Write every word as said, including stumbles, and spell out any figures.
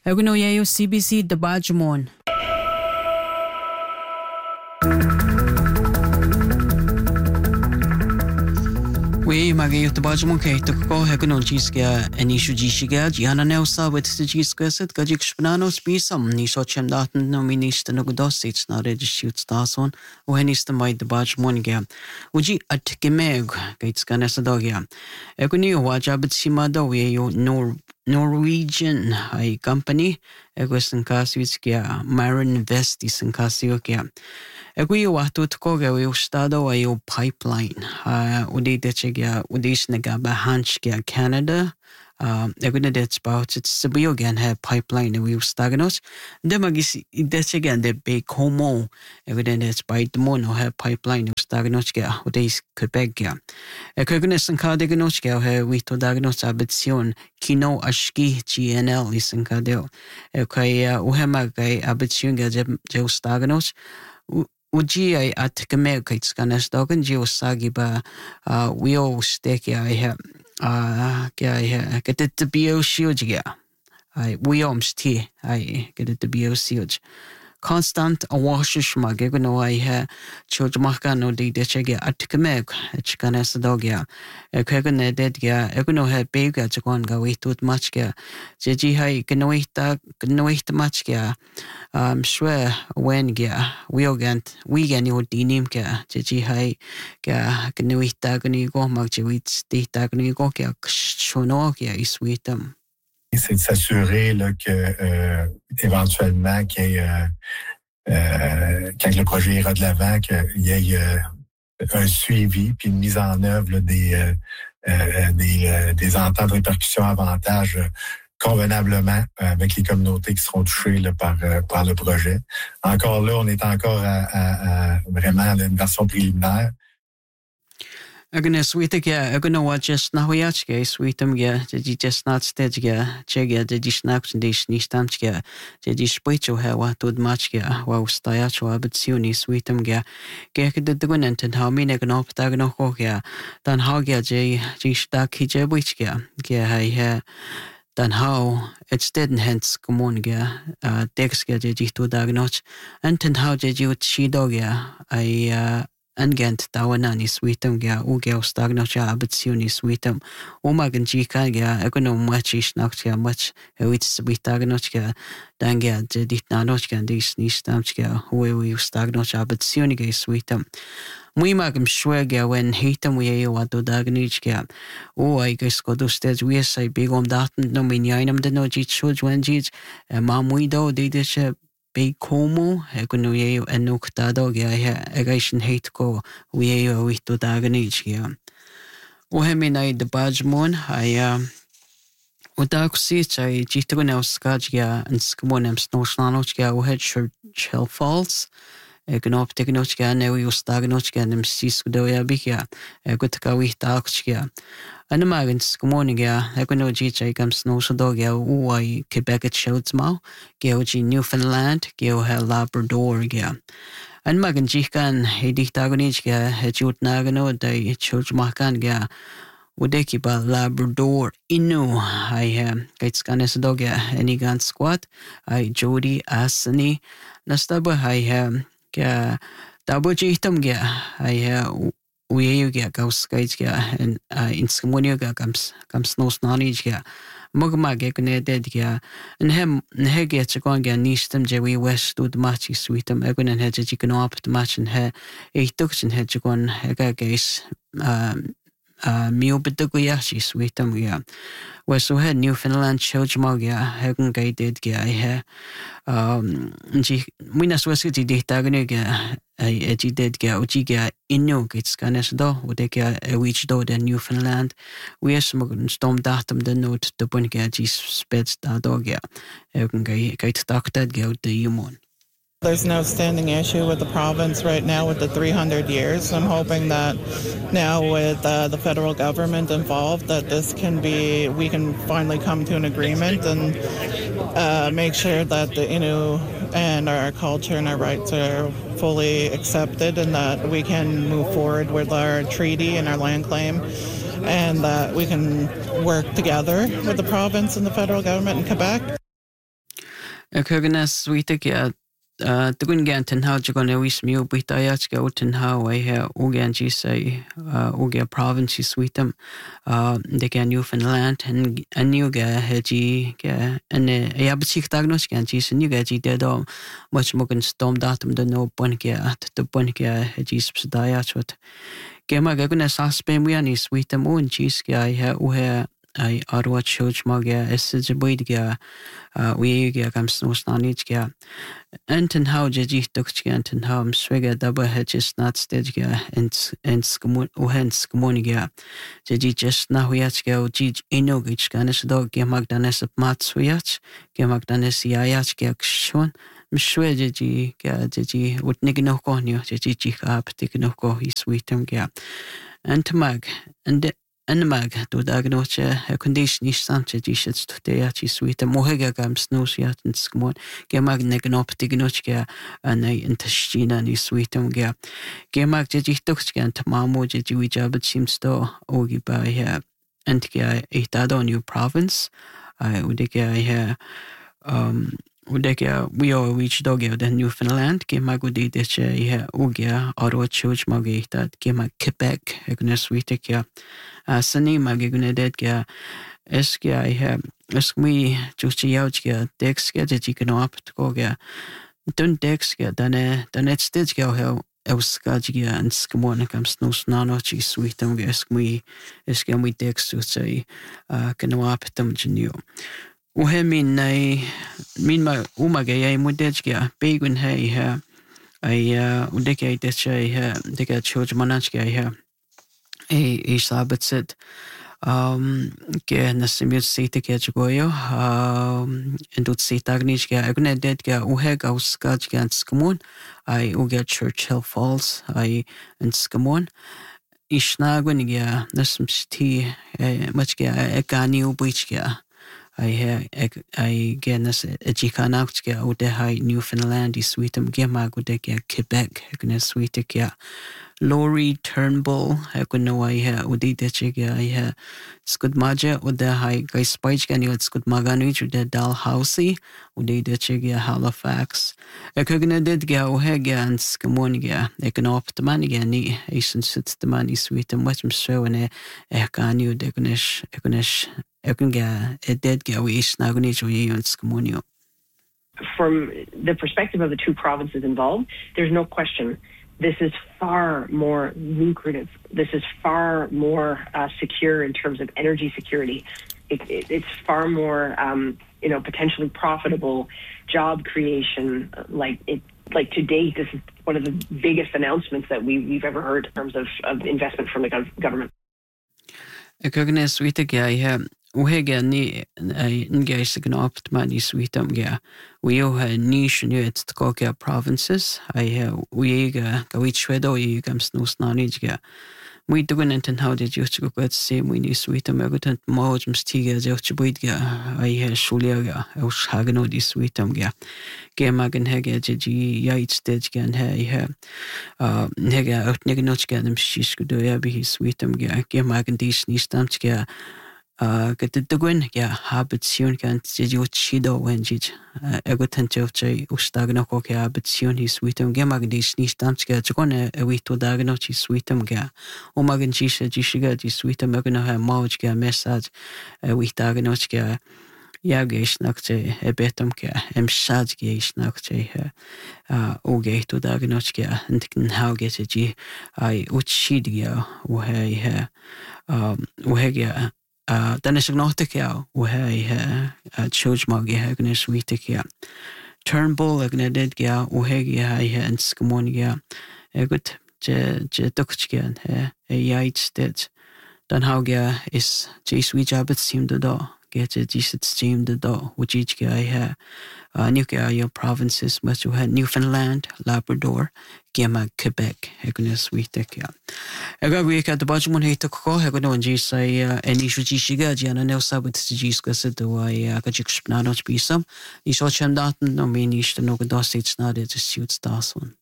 Eguno yayo C B C Dabajmon. We magayo Dabajmon kay tukko eguno jiska anishu jishiga Gianna Nelsa with the jiskeset gajik spananos bisam ni sochem datan no minista no godos it's not a shoot stason when is the my Dabajmon ga uji at gemeg gates ganesadogia eguni wajabit simado we yo nor Norwegian ay company egwesen kasvitskia Marin Vest isin kasiokia Egui watu tkoga we ustado ayo pipeline uh udi dechigia udis nagaba hanchkia Canada um eguna det about it's sabio again have pipeline we ustagnos demagis dechigia de be como eguna det by the mono have pipeline ustagnoskia udis Quebecia eguna san kadignoskia he we to diagnose abition kino ashki G N L isin kadeo ekaya uhemagai abition ga je ustagnos Uji ay at kame kaits kanas dogan ji usagi ba wio steki ay ha kaya ay katit to bio shioj ay wioms ti ay katit to bio shioj constant awashish magegno ay ha choj makano di dechege at kame kanas dogya ekagane dedya egno ha bega chakon ga witut machga jeji hay kanoita kanoita machga um shwe when ga wiogant wegan yo dinim ka jeji hay ga kanoita gni go magjiwit dita gni go ka shono ka iswitam. C'est de s'assurer là, que euh, éventuellement qu'il y ait, euh, euh, quand le projet ira de l'avant, qu'il y ait euh, un suivi puis une mise en œuvre là, des, euh, euh, des, euh, des ententes de répercussion avantages euh, convenablement euh, avec les communautés qui seront touchées là, par, euh, par le projet. Encore là, on est encore à, à, à vraiment à une version préliminaire. Agnes sweetia agno wa just na hoyachke sweetum ga je just not stage ga chega de disnaps de snistamchga je dispoicho ha wa tud machga wa ustayacho abtsiuni sweetum ga ge de dugnent and how mine gno ptagno ho ga dan ha ga je je stak je wichga ge ha ha dan how it's didn't hence come on ga dex ga je to diagnose and how je ju chido ga I Angent dawanani sweetum ga uge ustagnocha abtsiuni sweetum umagan jika ga egono machish nakcha much wits sweetagnocha danga ditnanocha dis nistamcha we we ustagnocha abtsiuni ga sweetum muimagam shwega when hitam we wado dagnichga o I guess godustes we say bigom daten no minyainam de no jit shoj when jit mamuido de de Be como eguno yeo enukdado ga egation hate go we wito daganich ga o hemina de bajmon I udakusi chai jitugno skajga and skmonem snoshanochga o head shell falls egnop technochga ne we ustagnochga nem siskudo ya bika egutka we takchga Anamagan skmoniga eguno jicha gam snosodogya uai Quebec shotsmau geoji Newfoundland geo ha Labrador ga Anmagan jikan heditagonijga hejut nagano dai chojmakan ga udeki ba Labrador inu I ha gaits ganesdogya enigan squat I Jody Asani nastaba I ha ga dabojitum ga I ha we ga gaus guys ga and in skemonio ga comes comes no snanage ga magma ga kne dead ga and hem he ga chakon ga nistem je we west do the match sweetum egun and he je kan op the match and he e tuksin he chakon he ga guys um uh mio bitaguya shi sweetum ga we so had Newfoundland chojma ga hegun ga did ga he um ji minas wasiti de tagne ga I edi did ga ujiga inno gits ganes do udega e wich do the Newfoundland we smogun storm datum the note the bun ga ji speds da dogya egun ga gait docted ga the yumon. There's an outstanding issue with the province right now with the three hundred years. I'm hoping that now with uh, the federal government involved that this can be, we can finally come to an agreement and uh, make sure that the Innu and our culture and our rights are fully accepted and that we can move forward with our treaty and our land claim and that we can work together with the province and the federal government in Quebec. Ekagana suite kia tugun gan ten how jagona wis mu bitayach ga ten how I ha ogan ji say ogia province suitem de gan Newfoundland and anu ga heji ga and ya bachik tagnos gan ji sin ga ji de do much mogan storm datum de no bon ga at the bon ga heji subsidayach wat gema ga guna saspe mu ani suitem on ji ga I ha o ha I arwa church magia esje boidga wiga kam snosnanitga enten how jeji tukga enten how swega daba hedges not stedga and and skumon ohens skumoniga jeji just na huyachga jij inogich ganes dog gemagdanes matsuyach gemagdanes yachga kshon mshwe jeji ga jeji utnigno konyo jeji jikap tikno ko iswitem ga antamag and en mag do dagnoche a condition is samche dishes to the achi sweet mohega gam snowsiat and skmon gemag negnop dignochga and a intestina ni sweetum ga gemag jeji toxgan tamamo jeji wija seems to ogi by here and ga a new province I would ga um Udega we all reach doggy the Newfoundland, Gemagudi deche ihe ugia aro chuch magita, Gema Quebec, egna sweetia, Sani magigunedetka, Eskia ihe, Eskmi Juchiauchia, Dexka, that you can opt goga, Dun Dexka, Dane, Danet Stedga, how Euskagia and Skamona comes no snanochi sweetum, Eskmi, Eskami Dex to say, can opt them genio. Uhe min nei min ma umage ai mudechga begun hei ha ai udeke deche ha deka choj manachga ha e e sabatset um ke nasimut site ke joyo um endut sitagnichga agne dedga uhe gauskajga skamon ai uge Churchill Falls ai and skamon ishnaguniga nasmsti machga ekani ubichga I I genas ejikanautga udehai Newfoundland is sweetum gemagudega Quebec egna sweetia Laurie Turnbull egno I ha udidechega I ha skudmaja udehai gaispaichga ni skudmaganuj ude Dalhousie udidechega Halifax egna dedga uhega and skamoniga egnoptmaniga ni isen sitmani sweetum wetum so ene ekanu degnish egnish From the perspective of the two provinces involved, there's no question. This is far more lucrative. This is far more uh, secure in terms of energy security. It, it, it's far more, um, you know, potentially profitable job creation. Like it, like to date, this is one of the biggest announcements that we, we've ever heard in terms of, of investment from the gov- government. Uhega ni ngai signopt mani sweetum ga we o ha niche new at koka provinces I ha we ga gawit shwedo y gam snus nanij ga we doing it and how did you go get same we ni sweetum egotant mojum stiga joch buid ga I ha shulia ga aus hagno di sweetum ga gemagen hege ji yait stage gan ha I ha uh nega out negnoch ga dem shisku do ya bi sweetum ga gemagen dis ni stamt ga Uh, get the Duguin, yeah, habitsion can you chido when jit, egotanto ustagnoco, habitsion, his sweetum gemagdis, ni stamps get gone a week to dagnochi sweetum ga, o magan jisha jishiga, ji sweetum magna ha mauchga message, a week dagnochga, yagish nakte, a betum ga, em shadgish nakte, uh, o gate to dagnochga, and can how get a g, I uchidia, o hey, um, o Den is agnotic jou, hoe hij het shows mag je hegnes weet ik ja. Turnbull agne dit ja, hoe hij hij en skamon ja. Goed, je je dokchtje hè, hij jaits dit. Dan hou je is je sweet job het seemed da. Get je je het seemed da. Wat je je hij New your provinces, but you had Newfoundland, Labrador, Gema, Quebec, Hegnes, we take ya. A got week at the Bajmon hate to call Hegon G say any Shujiga, Gianna Nelsa with Gisca said to I got you spnanos be some. You saw Chandatan, no mean East and Ogadostage, not it suits Dawson.